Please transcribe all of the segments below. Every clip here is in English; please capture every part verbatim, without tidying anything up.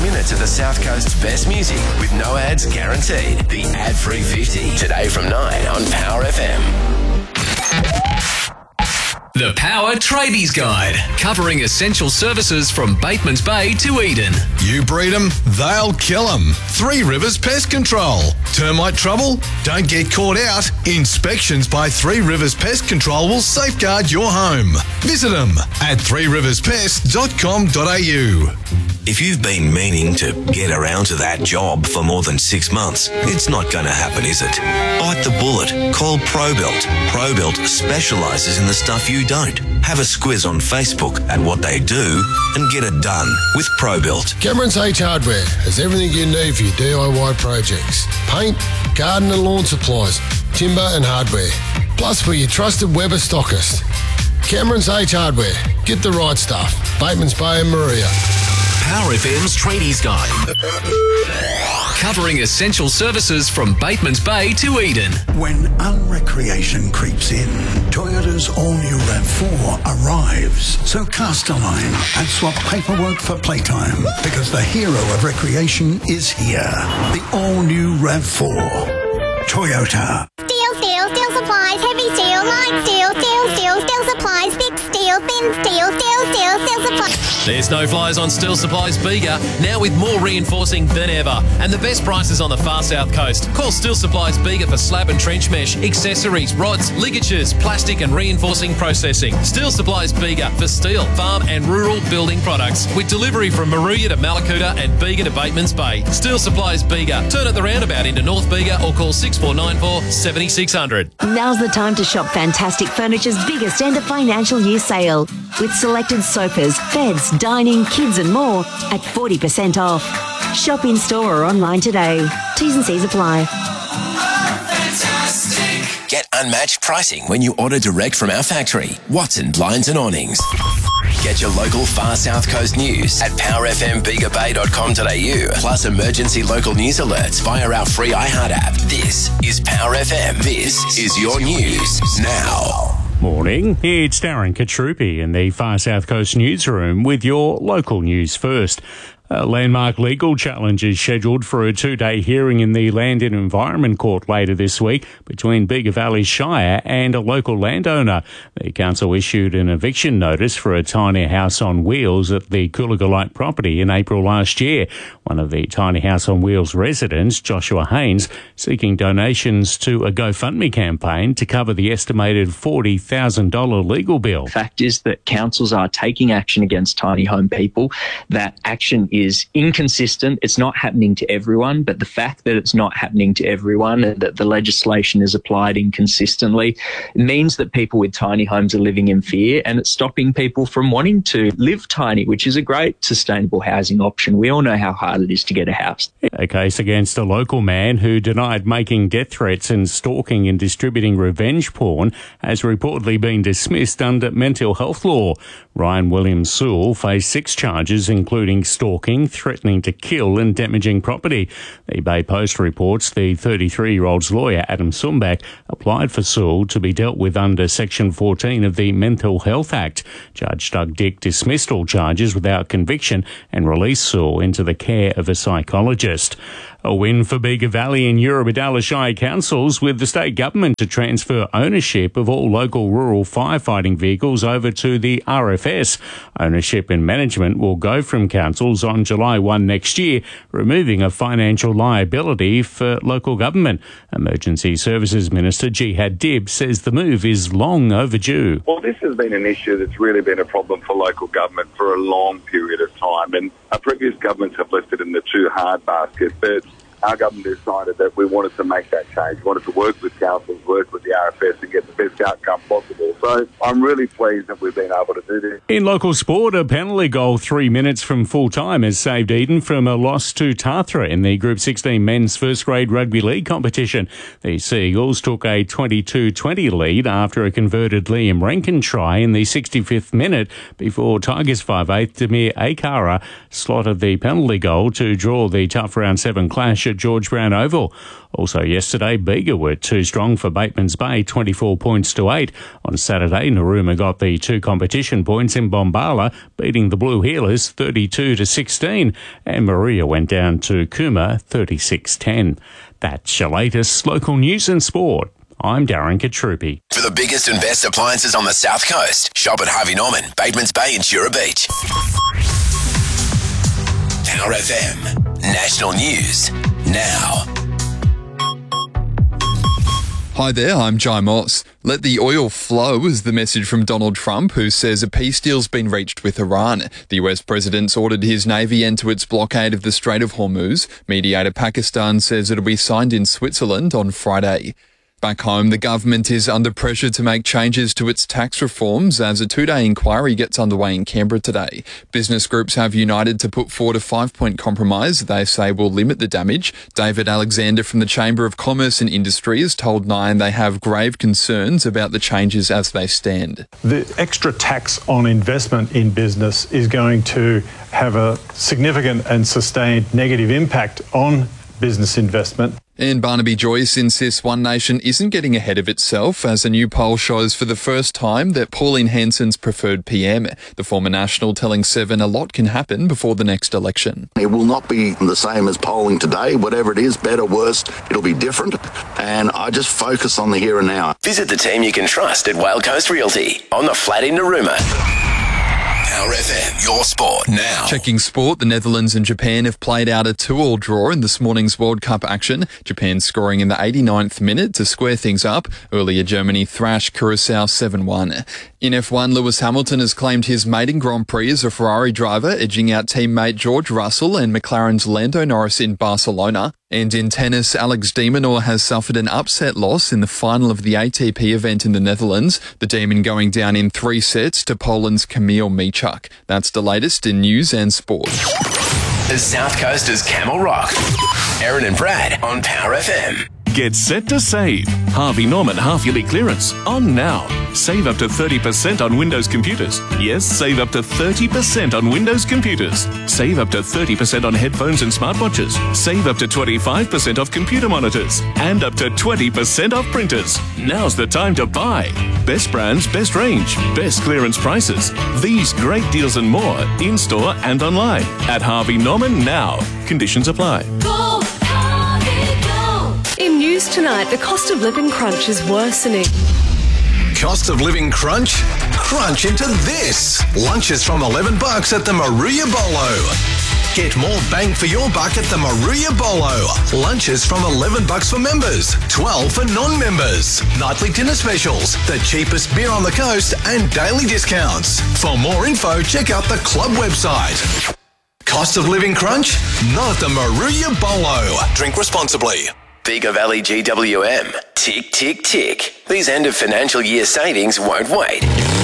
minutes of the South Coast's best music with no ads guaranteed. The ad-free fifty. Today from nine on Power F M. The Power Tradies Guide, covering essential services from Batemans Bay to Eden. You breed them, they'll kill them. Three Rivers Pest Control. Termite trouble? Don't get caught out. Inspections by Three Rivers Pest Control will safeguard your home. Visit them at three rivers pest dot com dot a u. If you've been meaning to get around to that job for more than six months, it's not going to happen, is it? Bite the bullet. Call ProBuilt. ProBuilt specialises in the stuff you don't. Have a squiz on Facebook at what they do and get it done with ProBuilt. Cameron's H Hardware has everything you need for your D I Y projects. Paint, garden and lawn supplies, timber and hardware. Plus, we're your trusted Weber stockist. Cameron's H Hardware. Get the right stuff. Batemans Bay and Maria. Power F M's Tradies Guide, covering essential services from Batemans Bay to Eden. When unrecreation creeps in, Toyota's all-new RAV four arrives. So cast a line and swap paperwork for playtime, because the hero of recreation is here. The all-new RAV four. Toyota. Steel, steel, steel supplies, heavy steel, light steel, steel, steel, steel supplies, thick steel, thin steel, steel, steel, steel supplies. There's no flies on Steel Supplies Bega, now with more reinforcing than ever. And the best prices on the far south coast. Call Steel Supplies Bega for slab and trench mesh, accessories, rods, ligatures, plastic and reinforcing processing. Steel Supplies Bega for steel, farm and rural building products. With delivery from Maruya to Malakuta and Bega to Batemans Bay. Steel Supplies Bega. Turn at the roundabout into North Bega or call six four nine four, seven six zero zero. Now's the time to shop Fantastic Furniture's biggest end of financial year sale, with selected sofas, beds, dining, kids and more at forty percent off. Shop in store or online today. T's and C's apply. Fantastic. Get unmatched pricing when you order direct from our factory. Watson Blinds and Awnings. Get your local far south coast news at power f m bega bay dot com dot a u, plus emergency local news alerts via our free iHeart app. This is Power F M. This is your news now. Morning, it's Darren Katrupi in the Far South Coast newsroom with your local news first. A landmark legal challenge is scheduled for a two-day hearing in the Land and Environment Court later this week between Bega Valley Shire and a local landowner. The council issued an eviction notice for a tiny house on wheels at the Coolagolite property in April last year. One of the tiny house on wheels residents, Joshua Haynes, seeking donations to a GoFundMe campaign to cover the estimated forty thousand dollars legal bill. The fact is that councils are taking action against tiny home people. That action is inconsistent. It's not happening to everyone, but the fact that it's not happening to everyone and that the legislation is applied inconsistently means that people with tiny homes are living in fear, and it's stopping people from wanting to live tiny, which is a great sustainable housing option. We all know how hard it is to get a house. A case against a local man who denied making death threats and stalking and distributing revenge porn has reportedly been dismissed under mental health law. Ryan Williams Sewell faced six charges, including stalking, threatening to kill and damaging property. The Bay Post reports the thirty-three-year-old's lawyer, Adam Sumbach, applied for Sewell to be dealt with under Section fourteen of the Mental Health Act. Judge Doug Dick dismissed all charges without conviction and released Sewell into the care of a psychologist. A win for Bega Valley and Eurobodalla Shire councils, with the state government to transfer ownership of all local rural firefighting vehicles over to the R F S. Ownership and management will go from councils on July first next year, removing a financial liability for local government. Emergency Services Minister Jihad Dib says the move is long overdue. Well, this has been an issue that's really been a problem for local government for a long period of time, and our previous governments have left it in the too hard basket, but our government decided that we wanted to make that change. We wanted to work with councils, work with the R F S and get the best outcome possible. So I'm really pleased that we've been able to do this. In local sport, a penalty goal three minutes from full time has saved Eden from a loss to Tathra in the Group sixteen men's first grade rugby league competition. The Seagulls took a twenty-two twenty lead after a converted Liam Rankin try in the sixty-fifth minute before Tigers five eight Demir Akara slotted the penalty goal to draw the tough round seven clash at George Brown Oval. Also yesterday, Bega were too strong for Batemans Bay, twenty-four points to eight. On Saturday, Narooma got the two competition points in Bombala, beating the Blue Heelers thirty-two to sixteen, and Maria went down to Cooma thirty-six ten. That's your latest local news and sport. I'm Darren Katrupi. For the biggest and best appliances on the South Coast, shop at Harvey Norman, Batemans Bay and Shura Beach. Power F M, national news, now. Hi there, I'm Jai Moss. Let the oil flow is the message from Donald Trump, who says a peace deal's been reached with Iran. The U S president's ordered his navy end to its blockade of the Strait of Hormuz. Mediator Pakistan says it'll be signed in Switzerland on Friday. Back home, the government is under pressure to make changes to its tax reforms as a two-day inquiry gets underway in Canberra today. Business groups have united to put forward a five-point compromise they say will limit the damage. David Alexander from the Chamber of Commerce and Industry has told Nine they have grave concerns about the changes as they stand. The extra tax on investment in business is going to have a significant and sustained negative impact on business investment. And Barnaby Joyce insists One Nation isn't getting ahead of itself as a new poll shows for the first time that Pauline Hanson's preferred P M. The former National telling Seven a lot can happen before the next election. It will not be the same as polling today. Whatever it is, better, worse, it'll be different. And I just focus on the here and now. Visit the team you can trust at Whale Coast Realty on the flat in Narooma. Power F M, your sport now. Checking sport, the Netherlands and Japan have played out a two-all draw in this morning's World Cup action. Japan scoring in the eighty-ninth minute to square things up. Earlier, Germany thrashed Curaçao seven one. In F one, Lewis Hamilton has claimed his maiden Grand Prix as a Ferrari driver, edging out teammate George Russell and McLaren's Lando Norris in Barcelona. And in tennis, Alex de Minaur has suffered an upset loss in the final of the A T P event in the Netherlands, the Demon going down in three sets to Poland's Kamil Michuk. That's the latest in news and sport. The South Coast is Camel Rock. Aaron and Brad on Power F M. Get set to save. Harvey Norman half-yearly clearance on now. Save up to thirty percent on Windows computers. Yes, save up to thirty percent on Windows computers. Save up to thirty percent on headphones and smartwatches. Save up to twenty-five percent off computer monitors. And up to twenty percent off printers. Now's the time to buy. Best brands, best range, best clearance prices. These great deals and more in-store and online. At Harvey Norman now. Conditions apply. Go, Harvey, go. In news tonight, the cost of living crunch is worsening. Cost of living crunch? Crunch into this. Lunches from eleven bucks at the Maruya Bolo. Get more bang for your buck at the Maruya Bolo. Lunches from eleven bucks for members, twelve for non-members. Nightly dinner specials, the cheapest beer on the coast and daily discounts. For more info, check out the club website. Cost of living crunch? Not at the Maruya Bolo. Drink responsibly. Bega Valley G W M. Tick, tick, tick. These end of financial year savings won't wait.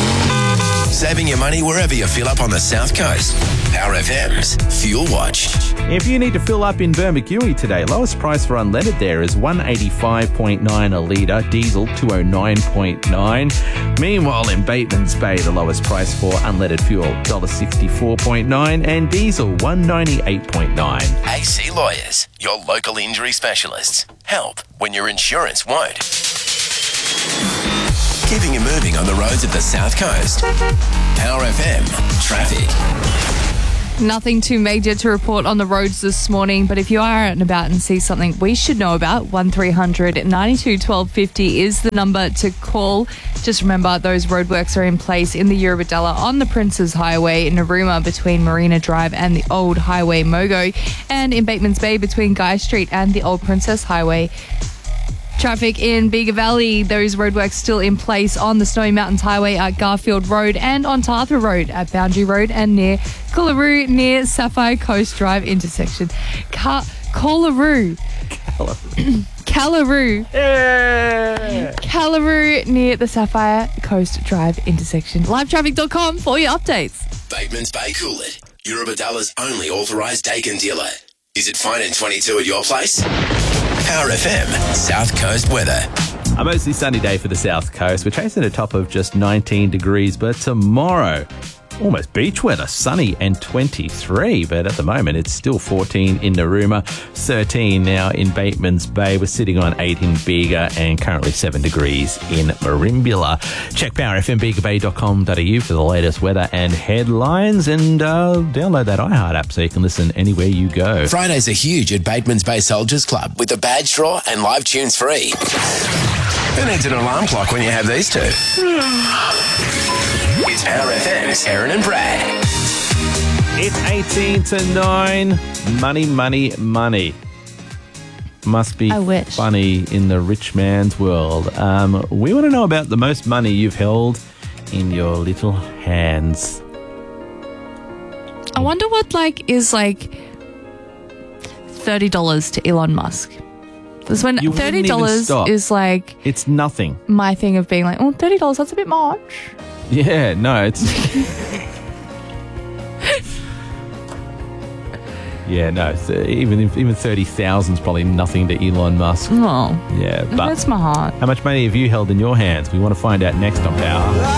Saving your money wherever you fill up on the South Coast. Power F M's Fuel Watch. If you need to fill up in Bermagui today, lowest price for unleaded there is one eighty-five point nine a litre, diesel two oh nine point nine. Meanwhile, in Batemans Bay, the lowest price for unleaded fuel one sixty-four point nine and diesel one ninety-eight point nine. A C Lawyers, your local injury specialists. Help when your insurance won't. Keeping you moving on the roads of the South Coast. Power F M traffic. Nothing too major to report on the roads this morning, but if you are out and about and see something we should know about, one three hundred ninety-two twelve fifty is the number to call. Just remember, those roadworks are in place in the Eurobodalla on the Princes Highway in Narooma between Marina Drive and the Old Highway Mogo, and in Batemans Bay between Guy Street and the Old Princess Highway. Traffic in Bega Valley, those roadworks still in place on the Snowy Mountains Highway at Garfield Road and on Tarthra Road at Boundary Road and near Coolaroo near Sapphire Coast Drive intersection. Ka- Coolaroo. Callaroo. Yeah. Callaroo near the Sapphire Coast Drive intersection. live traffic dot com for your updates. Batemans Bay Coolid, Eurobodalla's only authorised Dakin dealer. Is it fine in twenty-two at your place? Power F M, South Coast weather. A mostly sunny day for the South Coast. We're chasing a top of just nineteen degrees, but tomorrow almost beach weather, sunny and twenty-three, but at the moment it's still fourteen in Narooma, thirteen now in Bateman's Bay. We're sitting on eight in Bega and currently seven degrees in Merimbula. Check power f m bega bay dot com dot a u for the latest weather and headlines, and uh, download that iHeart app so you can listen anywhere you go. Fridays are huge at Bateman's Bay Soldiers Club with the badge draw and live tunes free. Who needs an alarm clock when you have these two? It's Power F M's Aaron and Brad. It's eighteen to nine. Money, money, money. Must be funny in the rich man's world. Um, we want to know about the most money you've held in your little hands. I wonder what like is like thirty dollars to Elon Musk. Because when You wouldn't thirty even dollars stop. is like It's nothing. my thing of being like, oh, thirty dollars, that's a bit much. Yeah, no, it's... yeah, no, it's, uh, even if, even thirty thousand is probably nothing to Elon Musk. Oh, Yeah, it but hurts my heart. how much money have you held in your hands? We want to find out next on Power.